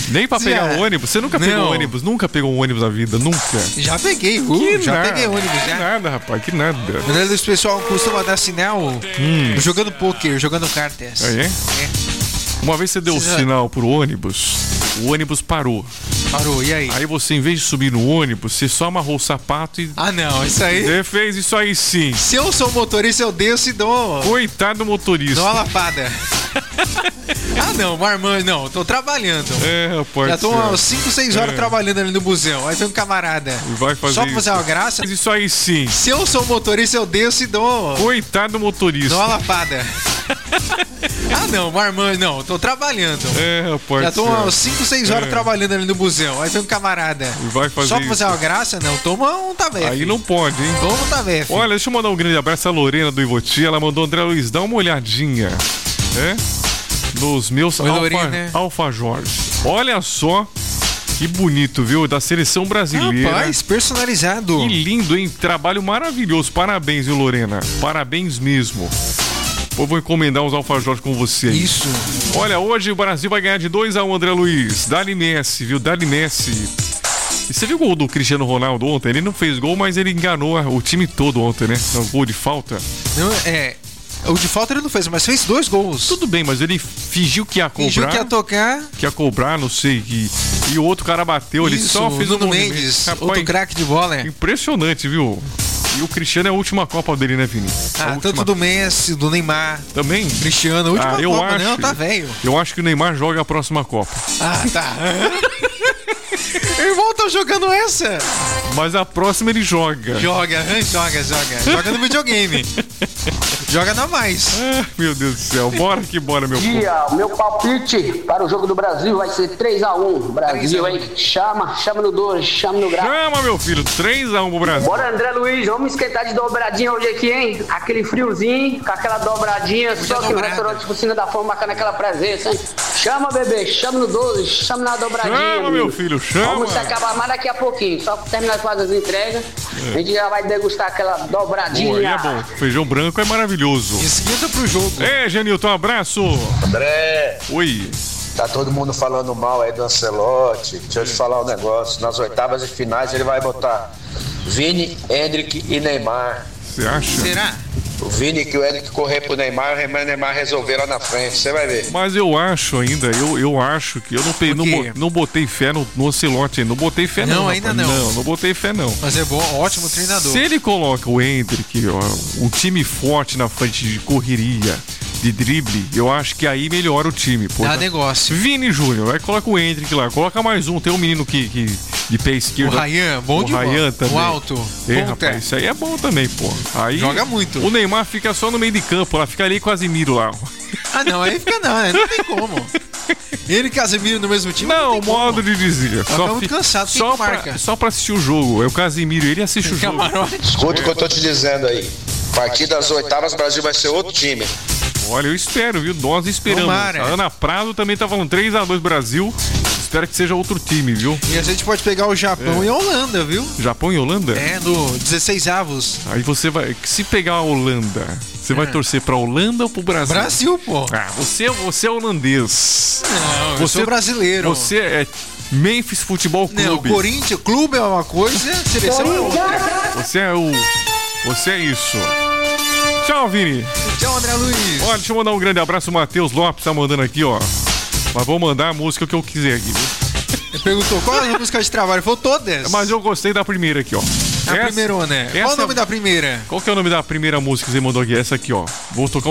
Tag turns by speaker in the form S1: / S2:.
S1: Nem pra pegar ônibus? Você nunca pegou ônibus? Nunca pegou um ônibus na vida? Nunca?
S2: Já peguei, peguei ônibus, já.
S1: Que nada, rapaz, que nada.
S2: O pessoal costuma dar sinal jogando pôquer, jogando cartas.
S1: É? Uma vez você deu sinal pro ônibus, o ônibus parou.
S2: Parou, e aí?
S1: Aí você, em vez de subir no ônibus, você só amarrou o sapato e...
S2: Ah, não, isso aí...
S1: Você fez isso aí sim.
S2: Se eu sou motorista, eu desço e dou...
S1: Coitado do motorista.
S2: Dou uma lapada. Ah, não, marmanjo, não, tô trabalhando.
S1: Rapaz.
S2: Já tô umas 5, 6 horas trabalhando ali no busão. Aí tem um camarada.
S1: Vai fazer
S2: só pra fazer uma graça.
S1: Isso aí sim.
S2: Se eu sou motorista, eu desço e dou...
S1: Coitado do motorista.
S2: Dou uma lapada. Ah, não, marmanjo, não, tô trabalhando.
S1: Rapaz.
S2: Já tô umas 5, 6 horas trabalhando ali no busão. Aí tem um camarada.
S1: Vai fazer
S2: só pra fazer uma graça, não, toma um tabefe.
S1: Aí não pode, hein?
S2: Toma um tabefe.
S1: Olha, deixa eu mandar um grande abraço à Lorena do Ivoti. Ela mandou, André Luiz, dá uma olhadinha, nos meus alfajores. Olha só que bonito, viu? Da seleção brasileira.
S2: Rapaz, personalizado.
S1: Que lindo, hein? Trabalho maravilhoso. Parabéns, viu, Lorena? Parabéns mesmo. Eu vou encomendar uns alfajores com você.
S2: Isso.
S1: Olha, hoje o Brasil vai ganhar de 2-1, André Luiz. Dali Messi, viu? Dali Messi. E você viu o gol do Cristiano Ronaldo ontem? Ele não fez gol, mas ele enganou o time todo ontem, né? No gol de falta.
S2: Não, o de falta ele não fez, mas fez 2 gols.
S1: Tudo bem, mas ele fingiu que ia cobrar.
S2: Fingiu que ia tocar.
S1: Que ia cobrar, não sei. E o outro cara bateu, ele só fez
S2: o Nuno Mendes, outro craque de bola.
S1: Impressionante, viu? E o Cristiano é a última Copa dele, né, Vini?
S2: Tanto do Messi, do Neymar.
S1: Também?
S2: Cristiano, a última Copa, não, tá velho.
S1: Eu acho que o Neymar joga a próxima Copa.
S2: Ah, tá. Irmão, tá jogando essa.
S1: Mas a próxima ele joga.
S2: Joga no videogame. Joga na mais.
S1: Meu Deus do céu. Bora que bora, meu povo.
S3: O meu palpite para o jogo do Brasil vai ser 3-1. Brasil, hein? Chama no 2, chama no grau.
S1: Chama, meu filho. 3-1 pro Brasil.
S3: Bora, André Luiz. Vamos esquentar de dobradinha hoje aqui, hein? Aquele friozinho, com aquela dobradinha. Só que no restaurante Cucina da Fome, bacana aquela presença, hein? Chama, bebê. Chama no 12, chama na dobradinha.
S1: Chama, meu filho. Chama.
S3: Vamos se acabar mais daqui a pouquinho. Só terminar de fazer as entregas. A gente já vai degustar aquela dobradinha.
S1: Boa, é bom. Feijão branco é maravilhoso.
S2: Esquenta pro jogo.
S1: Genilton, um abraço.
S4: André.
S1: Oi.
S4: Tá todo mundo falando mal aí do Ancelotti. Deixa eu te falar um negócio. Nas oitavas e finais ele vai botar Vini, Endrick e Neymar.
S1: Você acha?
S2: Será?
S4: O Vini e o Endrick correr pro Neymar, o Neymar resolver lá na frente. Você vai ver.
S1: Mas eu acho ainda, eu acho que eu não botei fé no Ancelotti. Não botei fé não.
S2: Não, ainda não.
S1: Não botei fé não.
S2: Mas é bom, ótimo treinador.
S1: Se ele coloca o Endrick, um time forte na frente de correria, de drible, eu acho que aí melhora o time.
S2: Dá negócio.
S1: Vini Júnior, aí coloca o Endrick lá, coloca mais um, tem um menino que de pé esquerdo.
S2: O Ryan, bom de bola. O Ryan também. O alto.
S1: Rapaz, isso aí é bom também, pô. Aí
S2: joga muito.
S1: O Neymar fica só no meio de campo, lá fica ali com o Casemiro lá.
S2: Ah, não, aí fica não tem como. Ele e Casemiro no mesmo time?
S1: Não, modo de dizer.
S2: Só muito cansado,
S1: só pra assistir o jogo. É o Casemiro, ele assiste o jogo.
S4: Escuta o que eu tô te dizendo aí. A partir das oitavas, o Brasil vai ser outro time.
S1: Olha, eu espero, viu? Nós esperamos.
S2: Tomara.
S1: A Ana Prado também tá falando 3-2 Brasil. Espero que seja outro time, viu?
S2: E a gente pode pegar o Japão e a Holanda, viu?
S1: Japão e Holanda?
S2: No 16 avos.
S1: Aí você vai... Se pegar a Holanda, você vai torcer pra Holanda ou pro Brasil?
S2: Brasil, pô.
S1: Você é holandês.
S2: Não, eu sou brasileiro.
S1: Você é Memphis Futebol Clube.
S2: Não, Corinthians, clube é uma coisa, seleção é outra.
S1: Você é isso. Tchau, Vini.
S2: Tchau, André Luiz.
S1: Olha, deixa eu mandar um grande abraço. O Matheus Lopes tá mandando aqui, ó. Mas vou mandar a música que eu quiser aqui, viu?
S2: Ele perguntou qual é a música de trabalho. Ele falou todas.
S1: Mas eu gostei da primeira aqui, ó.
S2: A primeira, né? Qual o nome da primeira?
S1: Qual que é o nome da primeira música que você mandou aqui? Essa aqui, ó. Vou tocar